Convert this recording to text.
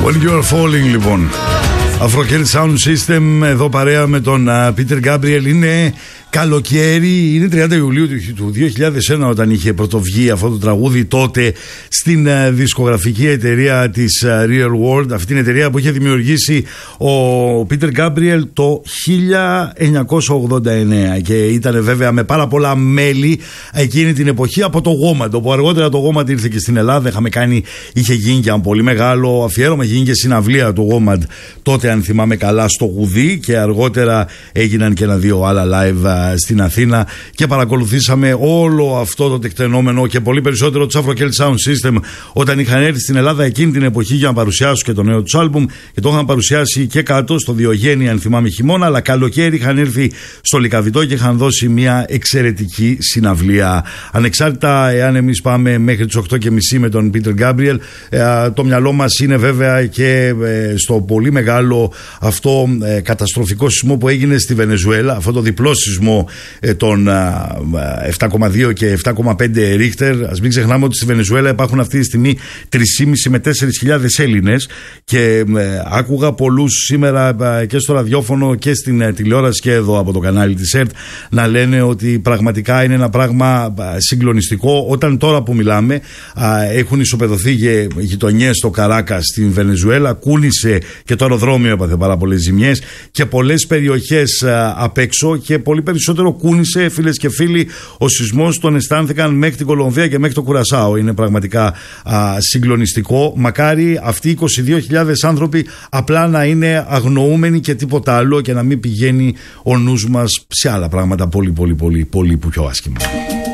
When You're Falling, λοιπόν. Afrokel Sound System, εδώ παρέα με τον Peter Gabriel. Είναι καλοκαίρι, είναι 30 Ιουλίου του 2001 όταν είχε πρωτοβγεί αυτό το τραγούδι, τότε στην δισκογραφική εταιρεία της Real World, αυτή την εταιρεία που είχε δημιουργήσει ο Peter Gabriel το 1989 και ήταν βέβαια με πάρα πολλά μέλη εκείνη την εποχή από το WOMAD, όπου αργότερα το WOMAD ήρθε και στην Ελλάδα. Είχε γίνει και ένα πολύ μεγάλο αφιέρωμα, είχε γίνει και συναυλία του WOMAD τότε, αν θυμάμαι καλά, στο Γουδί, και αργότερα έγιναν και ένα-δύο άλλα live στην Αθήνα και παρακολουθήσαμε όλο αυτό το τεκτενόμενο και πολύ περισσότερο του Afrokel Sound System όταν είχαν έρθει στην Ελλάδα εκείνη την εποχή για να παρουσιάσουν και το νέο του άλμπουμ, και το είχαν παρουσιάσει και κάτω στο Διογέννη, αν θυμάμαι, χειμώνα, αλλά καλοκαίρι είχαν έρθει στο Λυκαβητό και είχαν δώσει μια εξαιρετική συναυλία. Ανεξάρτητα εάν εμείς πάμε μέχρι τις 8:30 με τον Peter Gabriel, το μυαλό μας είναι βέβαια και στο πολύ μεγάλο αυτό καταστροφικό σεισμό που έγινε στη Βενεζουέλα, αυτό το διπλό σεισμό των 7,2 και 7,5 Ρίχτερ. Ας μην ξεχνάμε ότι στη Βενεζουέλα υπάρχουν αυτή τη στιγμή 3,5 με 4.000 Έλληνες, και άκουγα πολλούς σήμερα και στο ραδιόφωνο και στην τηλεόραση και εδώ από το κανάλι της ΕΡΤ να λένε ότι πραγματικά είναι ένα πράγμα συγκλονιστικό, όταν τώρα που μιλάμε έχουν ισοπεδωθεί γειτονιές στο Καράκας στην Βενεζουέλα, κούνησε και το αεροδρόμιο, έπαθε πάρα πολλές ζημιές και πολλές περιοχές απ' έξω, και πολύ περισσότερο κούνησε, φίλες και φίλοι, ο σεισμός τον αισθάνθηκαν μέχρι την Κολομβία και μέχρι το Κουρασάο. Είναι πραγματικά συγκλονιστικό. Μακάρι αυτοί οι 22.000 άνθρωποι απλά να είναι αγνοούμενοι και τίποτα άλλο, και να μην πηγαίνει ο νους μας σε άλλα πράγματα πολύ που πιο άσχημα.